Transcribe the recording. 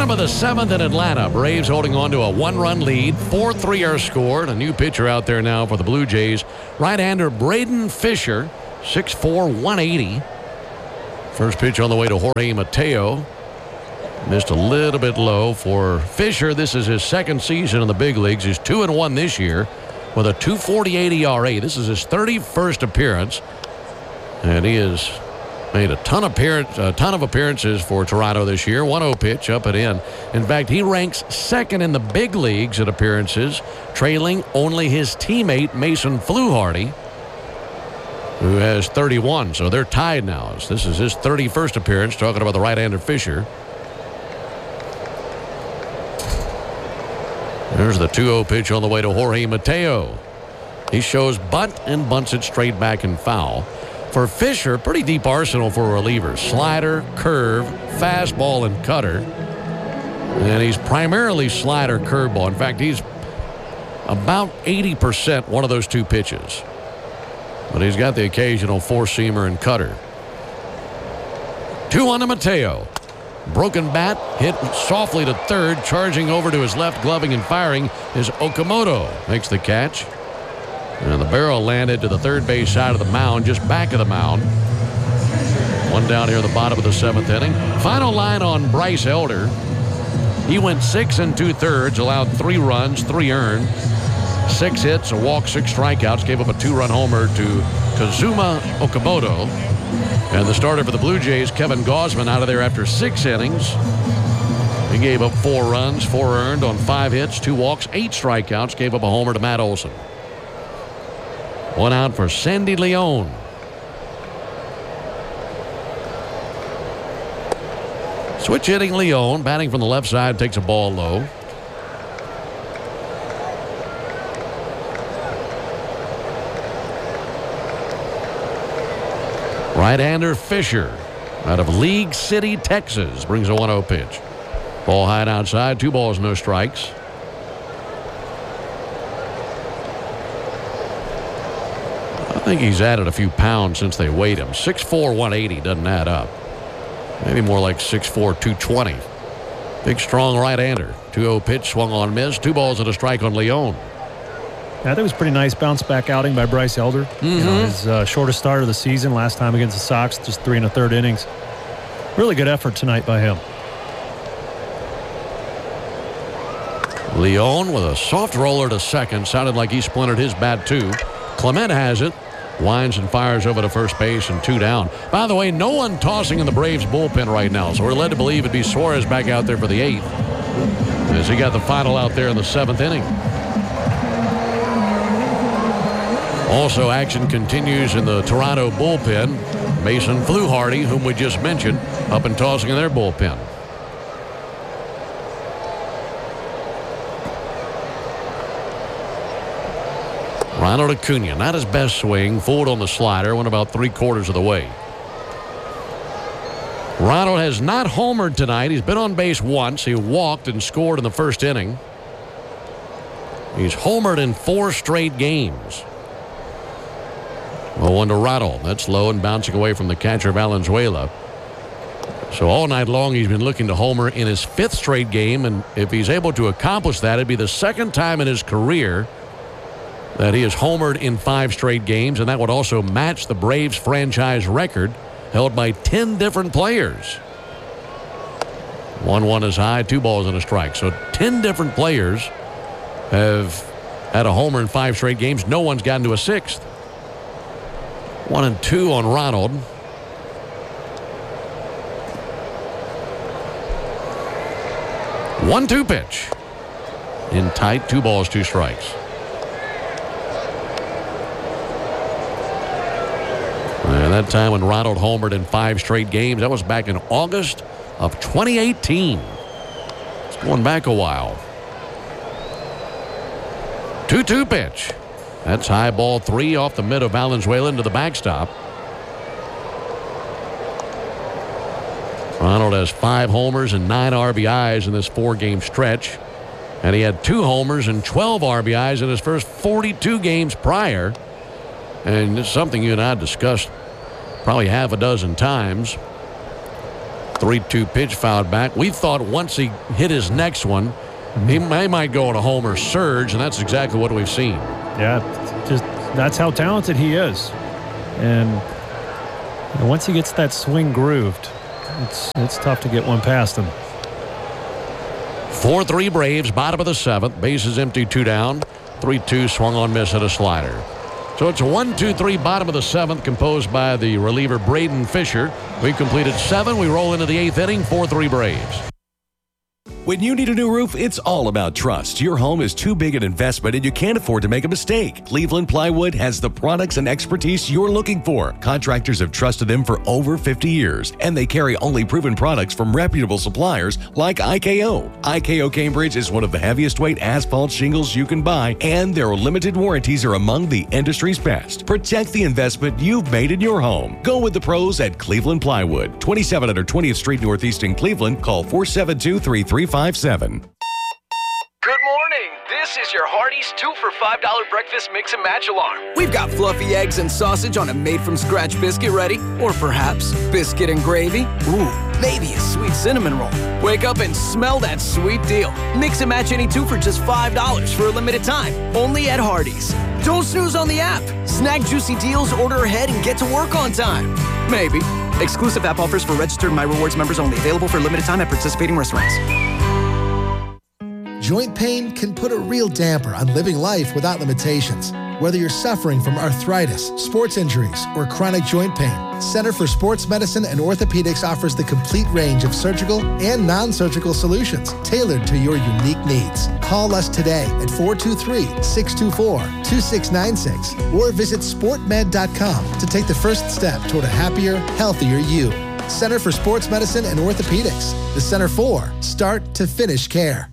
Bottom of the 7th in Atlanta. Braves holding on to a 1-run lead. 4-3 are scored. A new pitcher out there now for the Blue Jays. Right-hander Braden Fisher, 6'4", 180. First pitch on the way to Jorge Mateo. Missed a little bit low for Fisher. This is his second season in the big leagues. He's 2-1 this year with a 2.48 ERA. This is his 31st appearance. And he has made a ton of appearances for Toronto this year. 1-0 pitch up and in. In fact, he ranks second in the big leagues in appearances, trailing only his teammate Mason Fluharty, who has 31. So they're tied now. This is his 31st appearance, talking about the right-hander Fisher. There's the 2-0 pitch on the way to Jorge Mateo. He shows bunt and bunts it straight back and foul. For Fisher, pretty deep arsenal for relievers. Slider, curve, fastball, and cutter. And he's primarily slider, curveball. In fact, he's about 80% one of those two pitches. But he's got the occasional four-seamer and cutter. 2-1 to Mateo. Broken bat, hit softly to third. Charging over to his left, gloving and firing is Okamoto. Makes the catch. And the barrel landed to the third base side of the mound, just back of the mound. One down here at the bottom of the 7th inning. Final line on Bryce Elder. He went 6 2/3, allowed 3 runs, 3 earned. 6 hits, a walk, 6 strikeouts. Gave up a 2-run homer to Kazuma Okamoto. And the starter for the Blue Jays, Kevin Gausman, out of there after 6 innings. He gave up 4 runs, 4 earned on 5 hits, 2 walks, 8 strikeouts. Gave up a homer to Matt Olson. 1 out for Sandy Leon. Switch hitting Leon, batting from the left side, takes a ball low. Right-hander Fisher out of League City, Texas, brings a 1-0 pitch. Ball high and outside, 2 balls, no strikes. I think he's added a few pounds since they weighed him. 6'4", 180 doesn't add up. Maybe more like 6'4", 220. Big, strong right-hander. 2-0 pitch, swung on, missed. 2 balls and a strike on Leon. I think it was a pretty nice bounce-back outing by Bryce Elder. You know, his shortest start of the season, last time against the Sox, just 3 1/3 innings. Really good effort tonight by him. Leon with a soft roller to second. Sounded like he splintered his bat, too. Clement has it. Winds and fires over to first base and 2 down. By the way, no one tossing in the Braves bullpen right now, so we're led to believe it'd be Suarez back out there for the 8th, as he got the final out there in the 7th inning. Also, action continues in the Toronto bullpen. Mason Fluharty, whom we just mentioned, up and tossing in their bullpen. Ronald Acuna, not his best swing. Fooled on the slider, went about 3/4 of the way. Ronald has not homered tonight. He's been on base once. He walked and scored in the first inning. He's homered in 4 straight games. 0-1 to Ronald. That's low and bouncing away from the catcher Valenzuela. So all night long he's been looking to homer in his 5th straight game, and if he's able to accomplish that, it'd be the 2nd time in his career that he has homered in 5 straight games, and that would also match the Braves franchise record held by 10 different players. 1-1 is high, 2 balls and a strike. So 10 different players have had a homer in 5 straight games. No one's gotten to a 6th. 1-2 on Ronald. One-two pitch. In tight, 2 balls, 2 strikes. And that time when Ronald homered in 5 straight games, that was back in August of 2018. It's going back a while. 2-2 pitch. That's high, ball 3 off the mid of Valenzuela into the backstop. Ronald has 5 homers and 9 RBIs in this 4-game stretch. And he had 2 homers and 12 RBIs in his first 42 games prior. And it's something you and I discussed probably half a dozen times. 3-2 pitch fouled back. We thought once he hit his next one, he might go on a homer surge, and that's exactly what we've seen. Yeah, just that's how talented he is. And once he gets that swing grooved, it's tough to get one past him. 4-3 Braves, bottom of the 7th. Bases empty, 2 down. 3-2 swung on, miss at a slider. So it's a 1-2-3 bottom of the 7th, composed by the reliever Braden Fisher. We've completed 7. We roll into the 8th inning. 4-3 Braves. When you need a new roof, it's all about trust. Your home is too big an investment and you can't afford to make a mistake. Cleveland Plywood has the products and expertise you're looking for. Contractors have trusted them for over 50 years, and they carry only proven products from reputable suppliers like IKO. IKO Cambridge is one of the heaviest weight asphalt shingles you can buy, and their limited warranties are among the industry's best. Protect the investment you've made in your home. Go with the pros at Cleveland Plywood, 2700 20th Street Northeast in Cleveland. Call 472-3357. Good morning. This is your Hardee's 2 for $5 breakfast mix and match alarm. We've got fluffy eggs and sausage on a made-from-scratch biscuit ready. Or perhaps biscuit and gravy. Ooh, maybe a sweet cinnamon roll. Wake up and smell that sweet deal. Mix and match any 2 for just $5 for a limited time. Only at Hardee's. Don't snooze on the app. Snag juicy deals, order ahead, and get to work on time. Maybe. Exclusive app offers for registered My Rewards members only. Available for limited time at participating restaurants. Joint pain can put a real damper on living life without limitations. Whether you're suffering from arthritis, sports injuries, or chronic joint pain, Center for Sports Medicine and Orthopedics offers the complete range of surgical and non-surgical solutions tailored to your unique needs. Call us today at 423-624-2696 or visit sportmed.com to take the first step toward a happier, healthier you. Center for Sports Medicine and Orthopedics. The Center for Start to Finish Care.